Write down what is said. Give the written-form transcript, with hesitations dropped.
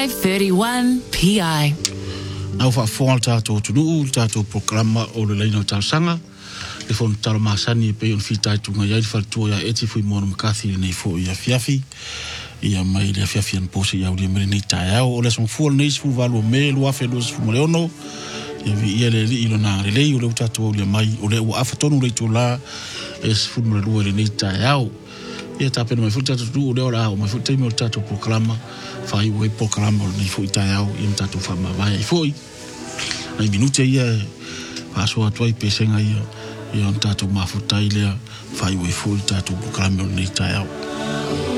531 PI. Au whaafonga tātou tunu, tātou programa o le leina o tāsanga. Le whonu talo māsani e pei on whitaitunga iai whalatua ia eti fui mōna makathi nei fo ia fiafi. Ia mai le fiafi an pose ia ulia mele nei tae au. O le song fuol nei sifu valu me lua fe lua sifu maleono. Ia vi ia le li ilo nā le lei o le utatua ulia mai. O le ua awhatonu le tu la e sifu male lua le nei tae au. Ia tāpena mai futa tu o le ora au. Mai futa imi o tātou programa. Whai ue programa o nei fo i tae au. Ia mtātou whama vai ai foi. Ai minute ia paso atuai pesenga ia on tātou mafutai lea whai ue fo i tātou programa o nei tae au.